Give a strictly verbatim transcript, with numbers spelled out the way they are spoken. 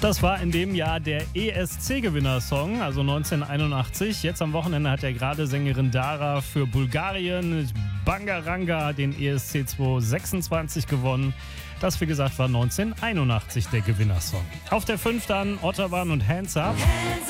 Das war in dem Jahr der E S C-Gewinnersong, also neunzehnhunderteinundachtzig. Jetzt am Wochenende hat ja gerade Sängerin Dara für Bulgarien Bangaranga den E S C zweitausendsechsundzwanzig gewonnen. Das, wie gesagt, war neunzehnhunderteinundachtzig der Gewinnersong. Auf der fünf dann Otterwan und Hands Up. Hands